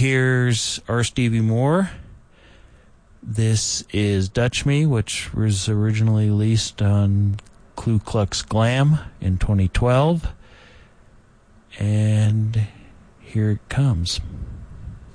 here's R. Stevie Moore. This is Dutch Me, which was originally released on Ku Klux Glam in 2012. And here it comes.